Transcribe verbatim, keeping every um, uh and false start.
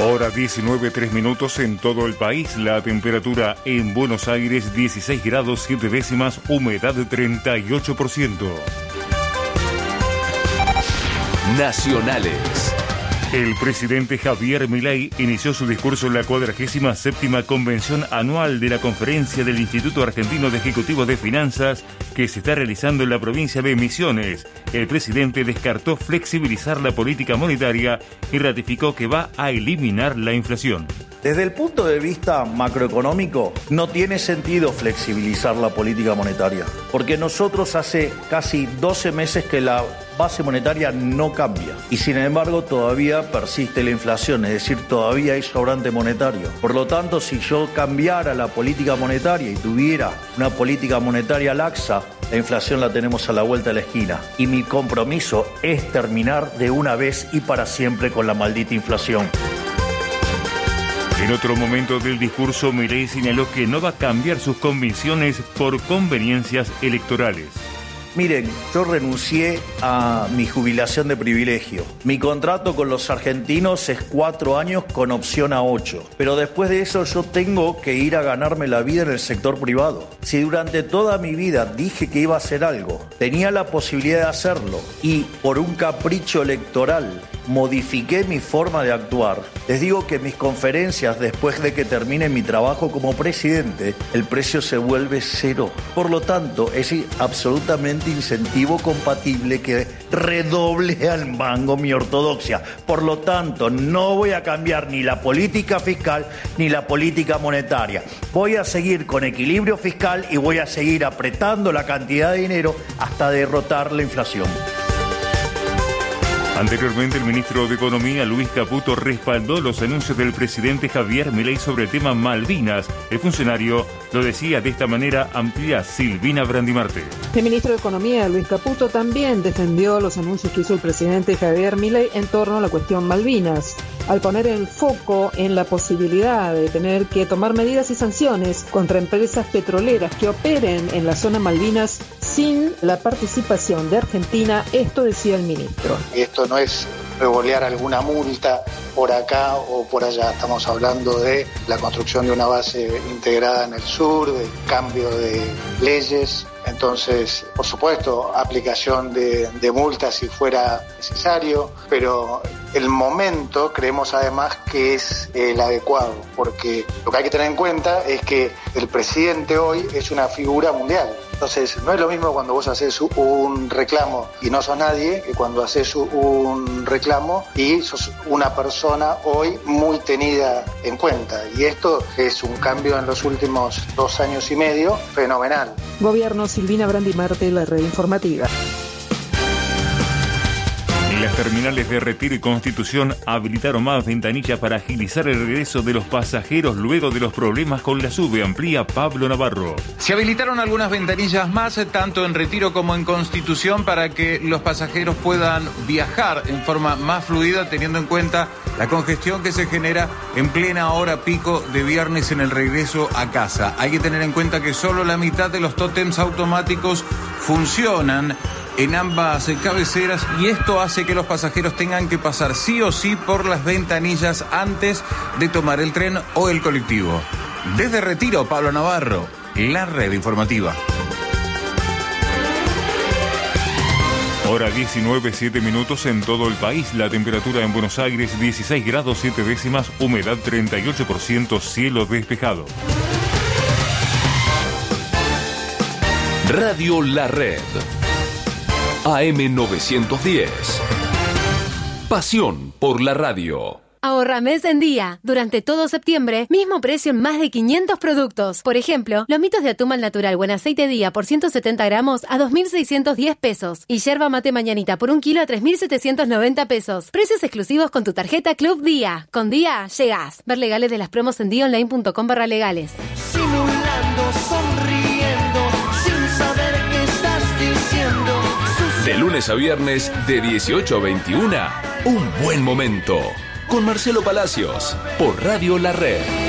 Hora diecinueve, tres minutos en todo el país. La temperatura en Buenos Aires dieciséis grados siete décimas, humedad treinta y ocho por ciento. Nacionales. El presidente Javier Milei inició su discurso en la cuadragésima séptima convención anual de la conferencia del Instituto Argentino de Ejecutivos de Finanzas que se está realizando en la provincia de Misiones. El presidente descartó flexibilizar la política monetaria y ratificó que va a eliminar la inflación. Desde el punto de vista macroeconómico, no tiene sentido flexibilizar la política monetaria, porque nosotros hace casi doce meses que la base monetaria no cambia y sin embargo todavía persiste la inflación, es decir, todavía hay sobrante monetario. Por lo tanto, si yo cambiara la política monetaria y tuviera una política monetaria laxa, la inflación la tenemos a la vuelta de la esquina y mi compromiso es terminar de una vez y para siempre con la maldita inflación. En otro momento del discurso, Milei señaló que no va a cambiar sus convicciones por conveniencias electorales. Miren, yo renuncié a mi jubilación de privilegio. Mi contrato con los argentinos es cuatro años con opción a ocho. Pero después de eso yo tengo que ir a ganarme la vida en el sector privado. Si durante toda mi vida dije que iba a hacer algo, tenía la posibilidad de hacerlo y por un capricho electoral modifiqué mi forma de actuar, les digo que mis conferencias, después de que termine mi trabajo como presidente, el precio se vuelve cero. Por lo tanto, es absolutamente incentivo compatible que redoble al mango mi ortodoxia. Por lo tanto, no voy a cambiar ni la política fiscal ni la política monetaria. Voy a seguir con equilibrio fiscal y voy a seguir apretando la cantidad de dinero hasta derrotar la inflación. Anteriormente, el ministro de Economía, Luis Caputo, respaldó los anuncios del presidente Javier Milei sobre el tema Malvinas. El funcionario lo decía de esta manera, amplía Silvina Brandimarte. El ministro de Economía, Luis Caputo, también defendió los anuncios que hizo el presidente Javier Milei en torno a la cuestión Malvinas, al poner el foco en la posibilidad de tener que tomar medidas y sanciones contra empresas petroleras que operen en la zona Malvinas sin la participación de Argentina. Esto decía el ministro. Esto no es revolear alguna multa por acá o por allá. Estamos hablando de la construcción de una base integrada en el sur, de cambio de leyes. Entonces, por supuesto, aplicación de, de multas si fuera necesario, pero el momento creemos además que es el adecuado, porque lo que hay que tener en cuenta es que el presidente hoy es una figura mundial. Entonces, no es lo mismo cuando vos haces un reclamo y no sos nadie, que cuando haces un reclamo y sos una persona hoy muy tenida en cuenta. Y esto es un cambio en los últimos dos años y medio fenomenal. Gobierno, Silvina Brandimarte, la red informativa. Las terminales de Retiro y Constitución habilitaron más ventanillas para agilizar el regreso de los pasajeros luego de los problemas con la SUBE, amplía Pablo Navarro. Se habilitaron algunas ventanillas más, tanto en Retiro como en Constitución, para que los pasajeros puedan viajar en forma más fluida, teniendo en cuenta la congestión que se genera en plena hora pico de viernes en el regreso a casa. Hay que tener en cuenta que solo la mitad de los tótems automáticos funcionan en ambas cabeceras y esto hace que los pasajeros tengan que pasar sí o sí por las ventanillas antes de tomar el tren o el colectivo. Desde Retiro, Pablo Navarro, la red informativa. Hora diecinueve, siete minutos en todo el país. La temperatura en Buenos Aires dieciséis grados siete décimas, humedad treinta y ocho por ciento, cielo despejado. Radio La Red. A M novecientos diez. Pasión por la radio. Ahorra mes en día. Durante todo septiembre, mismo precio en más de quinientos productos. Por ejemplo, lomitos de atún al natural o en aceite día por ciento setenta gramos a dos mil seiscientos diez pesos. Y yerba mate mañanita por un kilo a tres mil setecientos noventa pesos. Precios exclusivos con tu tarjeta Club Día. Con Día, llegás. Ver legales de las promos en día online punto com barra legales. Simulando, sonriendo, sin saber qué estás diciendo. De lunes a viernes, de dieciocho a veintiuna, un buen momento. Con Marcelo Palacios, por Radio La Red.